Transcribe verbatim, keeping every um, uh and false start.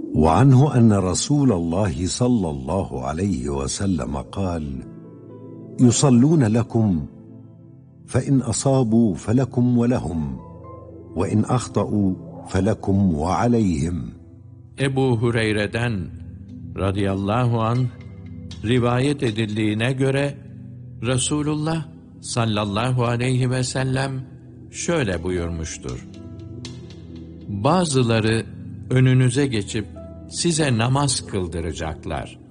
وعنه أن رسول الله صلى الله عليه وسلم قال: يصلون لكم فإن أصابوا فلكم ولهم وإن أخطأوا فلكم وعليهم. Ebu Hureyre'den radıyallahu anh rivayet edildiğine göre Resulullah sallallahu aleyhi ve sellem şöyle buyurmuştur: Bazıları önünüze geçip size namaz kıldıracaklar.